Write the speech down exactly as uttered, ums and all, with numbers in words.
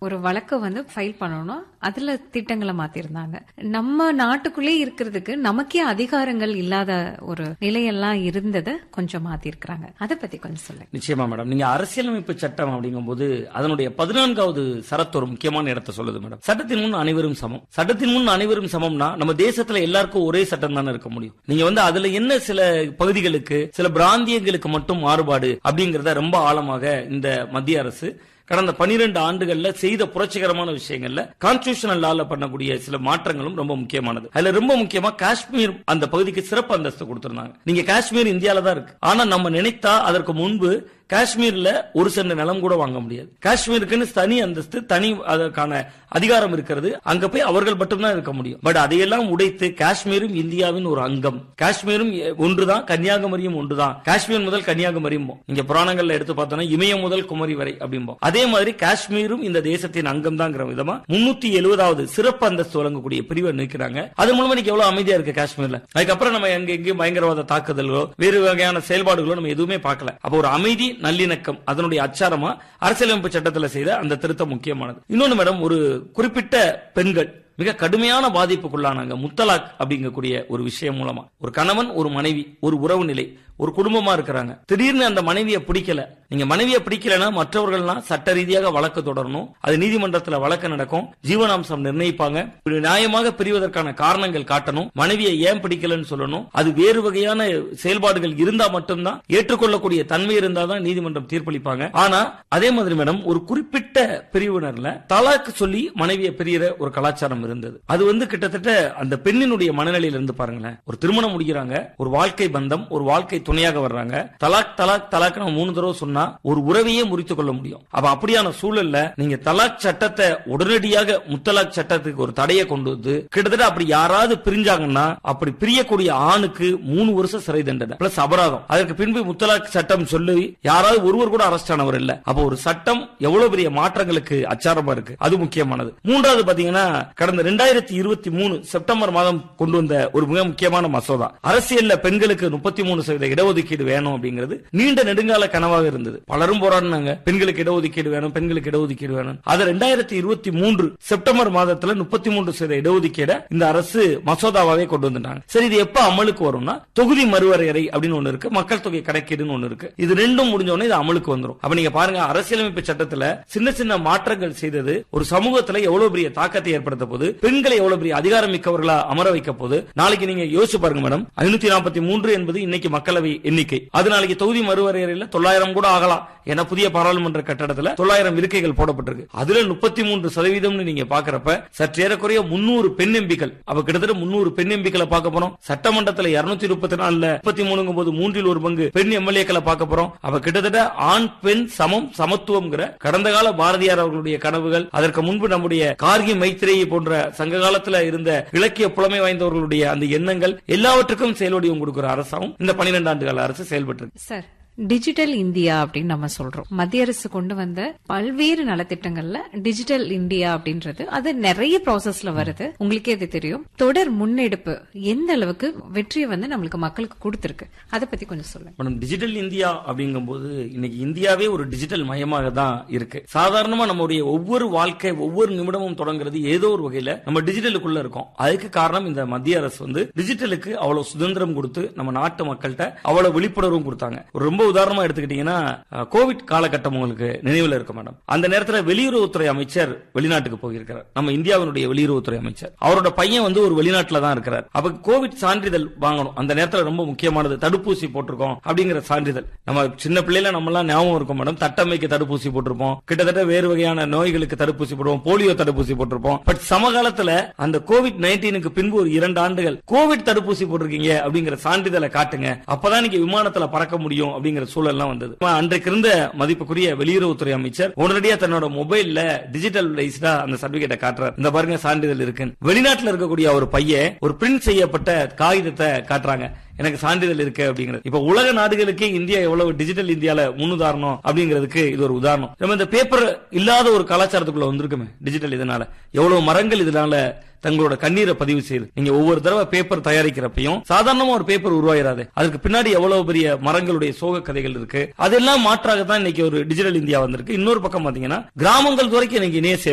ஒரு வழக்க வந்து ஃபைல் பண்ணணும். அதுல திட்டங்களை மாத்திருந்தாங்க. நம்ம நாட்டுக்குள்ளே இருக்கிறதுக்கு நமக்கே அதிகாரங்கள் இல்லாத ஒரு நிலையெல்லாம் இருந்ததை கொஞ்சம் மாத்திருக்கிறாங்க. அதை பத்தி கொஞ்சம் சொல்லுங்க. நிச்சயமா மேடம். நீங்க அரசியலமைப்பு சட்டம் அப்படிங்கும் போது அதனுடைய பதினான்காவது சரத்து ஒரு முக்கியமான இடத்தை சொல்லுது மேடம். சட்டத்தின் முன் அனைவரும் சமம். சட்டத்தின் முன் அனைவரும் சமம்னா நம்ம தேசத்துல எல்லாருக்கும் ஒரே சட்டம் தானே இருக்க முடியும். நீங்க வந்து அதுல என்ன சில பகுதிகளுக்கு சில பிராந்தியங்களுக்கு மட்டும் மாறுபாடு அப்படிங்கறத ரொம்ப ஆழமாக இந்த மத்திய அரசு கடந்த பனிரெண்டு ஆண்டுகள்ல செய்த புரட்சிகரமான விஷயங்கள்ல கான்ஸ்டிடியூஷனல் லால பண்ணக்கூடிய சில மாற்றங்களும் ரொம்ப முக்கியமானது. அதுல ரொம்ப முக்கியமா காஷ்மீர் அந்த பகுதிக்கு சிறப்பு அந்தஸ்து கொடுத்திருந்தாங்க. நீங்க காஷ்மீர் இந்தியால தான் இருக்கு. ஆனா நம்ம நினைத்தா அதற்கு முன்பு காஷ்மீர்ல ஒரு சென்ட் நிலம் கூட வாங்க முடியாது. காஷ்மீருக்குன்னு தனி அந்தஸ்து, தனி அதற்கான அதிகாரம் இருக்கிறது. அங்க போய் அவர்கள் மட்டும்தான் இருக்க முடியும். பட் அதையெல்லாம் உடைத்து காஷ்மீரும் இந்தியாவின் ஒரு அங்கம். காஷ்மீரும் ஒன்றுதான், கன்னியாகுமரியும் ஒன்றுதான். காஷ்மீர் முதல் கன்னியாகுமரியும் இங்க புராணங்கள்ல எடுத்து பார்த்தோம்னா இமயம் முதல் குமரி வரை அப்படிம்போம். அதே மாதிரி காஷ்மீரும் இந்த தேசத்தின் அங்கம் தான்ங்கிற விதமா முன்னூத்தி எழுபதாவது சிறப்பு அந்தஸ்து வழங்கக்கூடிய பிரிவை நிற்கிறாங்க. அது மூலமா நீங்க எவ்வளவு அமைதியா இருக்கு காஷ்மீர்ல. அதுக்கப்புறம் நம்ம எங்க எங்கேயும் பயங்கரவாத தாக்குதல்களோ வேறு வகையான செயல்பாடுகளோ நம்ம எதுவுமே பார்க்கல. அப்ப ஒரு அமைதி நல்லிணக்கம் அதனுடைய அச்சாரமா அரசியலமைப்பு சட்டத்தில் செய்த அந்த திருத்தம் முக்கியமானது. இன்னொன்னு மேடம், ஒரு குறிப்பிட்ட பெண்கள் மிக கடுமையான பாதிப்புக்குள்ளானாங்க முத்தலாக் அப்படிங்கக்கூடிய ஒரு விஷயம் மூலமா. ஒரு கணவன் ஒரு மனைவி ஒரு உறவு நிலை ஒரு குடும்பமா இருக்கிறாங்க. திடீர்னு அந்த மனைவியை பிடிக்கல. நீங்க மனைவியை பிடிக்கலன்னா மற்றவர்கள்லாம் சட்ட ரீதியாக வழக்கு தொடரணும். அது நீதிமன்றத்தில் வழக்கு நடக்கும். ஜீவனாம்சம் நிர்ணயிப்பாங்க. நியாயமாக பிரிவதற்கான காரணங்கள் காட்டணும். மனைவியை ஏன் பிடிக்கலன்னு சொல்லணும். அது வேறு வகையான செயல்பாடுகள் இருந்தா மட்டும்தான் ஏற்றுக்கொள்ளக்கூடிய தன்மை இருந்தா தான் நீதிமன்றம் தீர்ப்பளிப்பாங்க. ஆனா அதே மாதிரி மேடம் ஒரு குறிப்பிட்ட பிரிவினர்ல தலாக்கு சொல்லி மனைவியை பிரிகிற ஒரு கலாச்சாரம் இருந்தது. அது வந்து கிட்டத்தட்ட அந்த பெண்ணினுடைய மனநிலையில இருந்து பாருங்களேன். ஒரு திருமணம் முடிக்கிறாங்க, ஒரு வாழ்க்கை பந்தம், ஒரு வாழ்க்கை துணையாக வர்றாங்க. தலாக் தலாக் தலாக் மூணு தடவை சொன்னா ஒரு உறவையே முறித்துக் கொள்ள முடியும். அப்ப அப்படியான சூழல்ல நீங்க தலாக் சட்டத்தை உடனடியாக முத்தலாக் சட்டத்துக்கு ஒரு தடையை கொண்டு வந்து கிட்டத்தட்ட அப்படி யாராவது பிரிஞ்சாங்கன்னா அப்படி பிரியக்கூடிய ஆணுக்கு மூணு வருஷம் சிறை தண்டனை பிளஸ் அபராதம். அதற்கு பின்பு முத்தலாக் சட்டம் சொல்லி யாராவது ஒருவர் கூட அரெஸ்ட் ஆனவர் இல்ல. அப்ப ஒரு சட்டம் எவ்வளவு பெரிய மாற்றங்களுக்கு அச்சாரமா இருக்கு. அது முக்கியமானது. மூன்றாவது பாத்தீங்கன்னா கடந்த இரண்டாயிரத்தி இருபத்தி மூணு செப்டம்பர் மாதம் கொண்டு வந்த ஒரு மிக முக்கியமான மசோதா. அரசியல்ல பெண்களுக்கு முப்பத்தி மூணு சதவீத இடஒதுக்கீடு வேணும் அப்படிங்கிறது நீண்ட நெடுங்கால கனவாக இருந்தது. பலரும் போராடினாங்க, பெண்களுக்கு இடஒதுக்கீடு வேணும், பெண்களுக்கு இடஒதுக்கீடு வேணும். அது இரண்டாயிரத்தி இருபத்தி மூன்று செப்டம்பர் மாதத்துல முப்பத்தி மூன்று சதவீத இடஒதுக்கீடு இந்த அரசு மசோதாவாவே கொண்டு வந்துட்டாங்க. சரி, இது எப்ப அமலுக்கு வரும்னா தொகுதி மறுவரையறை அப்படின்னு ஒண்ணு இருக்கு, மக்கள் தொகை கணக்கீடுன்னு ஒண்ணு இருக்கு. இது ரெண்டும் முடிஞ்ச உடனே இது அமலுக்கு வந்துரும். அப்ப நீங்க பாருங்க, அரசியலமைப்பு சட்டத்துல சின்ன சின்ன மாற்றங்கள் செய்தது ஒரு சமூகத்துல எவ்வளவு பெரிய தாக்கத்தை ஏற்படுத்த போது, பெண்களை எவ்வளவு பெரிய அதிகாரம் மிக்கவர்களா அமர வைக்க போது. நாளைக்கு நீங்க யோசிச்சு பாருங்க மேடம், ஐநூத்தி நாற்பத்தி மூன்று என்பது இன்னைக்கு மக்களவை எண்ணிக்கை. அது நாளைக்கு தொகுதி மறுவரையறையில் தொள்ளாயிரம் கூட ஆகலாம். ஏன்னா புதிய பாராளுமன்ற கட்டடத்துல தொள்ளாயிரம் இருக்கைகள் போடப்பட்டிருக்கு. அதுல முப்பத்தி மூன்று சதவீதம் நீங்க பாக்குறப்ப சற்றேறக்குறைய முன்னூறு பெண் எம்பிக்கள். அப்ப கிட்டத்தட்ட முன்னூறு பெண் எம்பிக்களை பார்க்க போறோம். சட்டமன்றத்தில் இருநூத்தி முப்பத்தி நாலுல முப்பத்தி மூணு போது மூன்றில் ஒரு பங்கு பெண் எம்எல்ஏக்களை பார்க்க போறோம். அப்ப கிட்டத்தட்ட ஆண் பெண் சமம் சமத்துவம்ங்கிற கடந்த கால பாரதியார் அவர்களுடைய கனவுகள், அதற்கு முன்பு நம்முடைய கார்கி மைத்ரேயி போன்ற சங்க காலத்துல இருந்த இலக்கிய புலமை வாய்ந்தவர்களுடைய அந்த எண்ணங்கள் எல்லாவற்றுக்கும் செயல்வடிவம் கொடுக்கிற அரசாங்கம் இந்த பன்னிரண்டு ஆண்டு கால அரசு செயல்பட்டு சார். டிஜிட்டல் இந்தியா அப்படின்னு நம்ம சொல்றோம். மத்திய அரசு கொண்டு வந்த பல்வேறு நலத்திட்டங்கள்ல டிஜிட்டல் இந்தியா அப்படின்றது அது நிறைய ப்ராசஸ்ல வருது. உங்களுக்கே அது தெரியும். தொடர் முன்னெடுப்பு எந்த அளவுக்கு வெற்றியை வந்து நம்மளுக்கு மக்களுக்கு கொடுத்திருக்கு, அதை பத்தி கொஞ்சம் சொல்லுங்க மேடம். டிஜிட்டல் இந்தியா அப்படிங்கும் போது இன்னைக்கு இந்தியாவே ஒரு டிஜிட்டல் மயமாக தான் இருக்கு. சாதாரணமா நம்முடைய ஒவ்வொரு வாழ்க்கை ஒவ்வொரு நிமிடமும் தொடங்குறது ஏதோ ஒரு வகையில நம்ம டிஜிட்டலுக்குள்ள இருக்கோம். அதுக்கு காரணம் இந்த மத்திய அரசு வந்து டிஜிட்டலுக்கு அவ்வளவு சுதந்திரம் கொடுத்து நம்ம நாட்டு மக்கள்கிட்ட அவ்வளவு விழிப்புணர்வும் கொடுத்தாங்க. ரொம்ப உதாரணமா எடுத்துக்கிட்டீங்கன்னா கோவிட் காலகட்டம் உங்களுக்கு நினைவுல இருக்கும் மேடம். அந்த நேரத்தில் வெளியுறவுத்துறை அமைச்சர் வெளிநாட்டுக்கு போயிருக்கிறார். நம்ம இந்தியாவினுடைய வெளியுறவுத்துறை அமைச்சர், அவரோட பையன் வந்து ஒரு வெளிநாட்டுல தான் இருக்கிறார். அப்ப கோவிட் சான்றிதழ் வாங்கணும். அந்த நேரத்தில் ரொம்ப முக்கியமானது தடுப்பூசி போட்டிருக்கோம் அப்படிங்கிற சான்றிதழ். நம்ம சின்ன பிள்ளைல நம்ம எல்லாம் ஞாபகம் இருக்கும் மேடம். தட்டமைக்கு தடுப்பூசி போட்டிருப்போம், கிட்டத்தட்ட வேறு வகையான நோய்களுக்கு தடுப்பூசி போடுவோம், போலியோ தடுப்பூசி போட்டிருப்போம். பட் சமகாலத்துல அந்த கோவிட் நைன்டீனுக்கு பின்பு ஒரு இரண்டு ஆண்டுகள் கோவிட் தடுப்பூசி போட்டிருக்கீங்க அப்படிங்கிற சான்றிதழை காட்டுங்க, அப்பதான் நீங்க விமானத்துல பறக்க முடியும் அப்படிங்கிற சூழல்லாம் வந்தது. அன்றைக்கு இருந்த மதிப்புக்குரிய வெளியுறவுத்துறை அமைச்சர் உடனடியா தன்னோட மொபைல்ல டிஜிட்டலைஸ்டா அந்த சர்டிபிகேட்டை காட்டுறார். இந்த பாருங்க சான்றிதழ் இருக்கு. வெளிநாட்டுல இருக்கக்கூடிய ஒரு பையன் ஒரு பிரிண்ட் செய்யப்பட்ட காகிதத்தை காட்டுறாங்க, எனக்கு சான்றிதழ் இருக்கு அப்படிங்கிறது. இப்ப உலக நாடுகளுக்கே இந்தியா எவ்வளவு டிஜிட்டல் இந்தியால முன்னுதாரணம் அப்படிங்கிறதுக்கு இது ஒரு உதாரணம். நம்ம இந்த பேப்பர் இல்லாத ஒரு கலாச்சாரத்துக்குள்ள வந்திருக்குமே டிஜிட்டல். இதனால எவ்வளவு மரங்கள் இதனால தங்களோட கண்ணீரை பதிவு செய்து, நீங்க ஒவ்வொரு தடவை பேப்பர் தயாரிக்கிறப்பையும் சாதாரணமா ஒரு பேப்பர் உருவாயிராது. அதுக்கு பின்னாடி எவ்வளவு பெரிய மரங்களுடைய சோக கதைகள் இருக்கு. அதெல்லாம் மாற்றாக தான் இன்னைக்கு ஒரு டிஜிட்டல் இந்தியா வந்திருக்கு. இன்னொரு பக்கம் பாத்தீங்கன்னா கிராமங்கள் வரைக்கும் இன்னைக்கு இணைய